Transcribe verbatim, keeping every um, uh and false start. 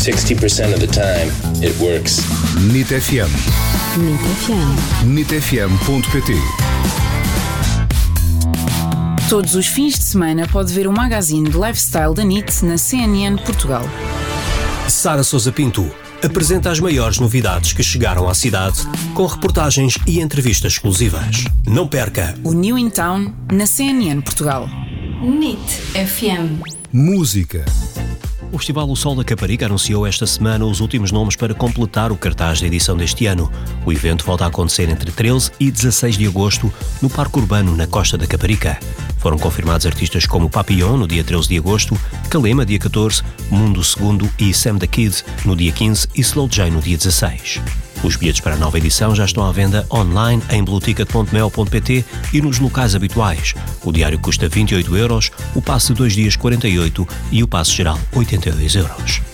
sixty percent of the time, it works. N I T F M. N I T F M. N I T F M ponto pt. Todos os fins de semana pode ver o magazine de lifestyle da N I T na C N N Portugal. Sara Sousa Pinto apresenta as maiores novidades que chegaram à cidade, com reportagens e entrevistas exclusivas. Não perca o New in Town na C N N Portugal. N I T F M. Música. O Festival O Sol da Caparica anunciou esta semana os últimos nomes para completar o cartaz da edição deste ano. O evento volta a acontecer entre treze e dezasseis de agosto no Parque Urbano, na Costa da Caparica. Foram confirmados artistas como Papillon, no dia treze de agosto, Kalema, dia catorze, Mundo Segundo e Sam the Kid, no dia quinze e Slow J, no dia dezasseis. Os bilhetes para a nova edição já estão à venda online em blue ticket ponto mel ponto pt e nos locais habituais. O diário custa vinte e oito euros, o passe de dois dias quarenta e oito e o passe geral oitenta e dois euros.